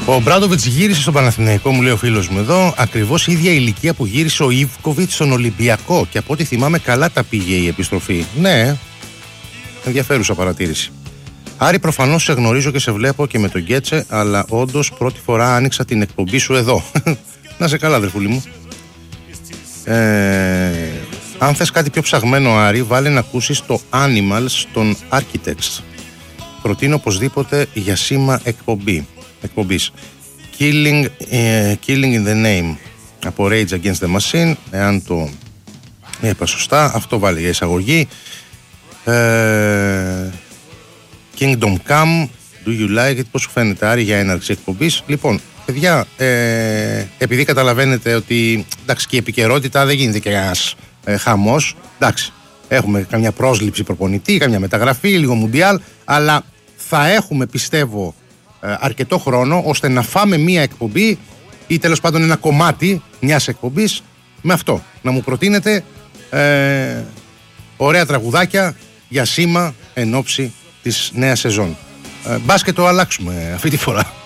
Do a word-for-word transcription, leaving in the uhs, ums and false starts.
Ο Μπράντοβιτς γύρισε στον Παναθηναϊκό, μου λέει ο φίλος μου εδώ, ακριβώς η ίδια ηλικία που γύρισε ο Ιβκοβιτς στον Ολυμπιακό. Και από ό,τι θυμάμαι, καλά τα πήγε η επιστροφή. Ναι, ενδιαφέρουσα παρατήρηση. Άρη, προφανώς σε γνωρίζω και σε βλέπω και με τον Γκέτσε, αλλά όντως πρώτη φορά άνοιξα την εκπομπή σου εδώ. Να σε καλά, αδερφούλη μου. Ε, αν θες κάτι πιο ψαγμένο, Άρη, βάλε να ακούσεις το Animals των Architects. Προτείνω οπωσδήποτε για σήμα εκπομπή. εκπομπής. Killing, uh, Killing in the Name από Rage Against the Machine, εάν το είπα σωστά, αυτό βάλει για εισαγωγή. uh, Kingdom Come, Do You Like It, πώς σου φαίνεται, Άρη, για έναρξη εκπομπής. Λοιπόν, παιδιά, ε, επειδή καταλαβαίνετε ότι εντάξει, και η επικαιρότητα δεν γίνεται και ένας ε, χαμός, εντάξει, έχουμε καμιά πρόσληψη προπονητή, καμιά μεταγραφή, λίγο μουντιάλ, αλλά θα έχουμε, πιστεύω, αρκετό χρόνο ώστε να φάμε μία εκπομπή ή τέλος πάντων ένα κομμάτι μιας εκπομπής με αυτό. Να μου προτείνετε ε, ωραία τραγουδάκια για σήμα εν ώψη της νέας σεζόν. Ε, μπας και το αλλάξουμε αυτή τη φορά.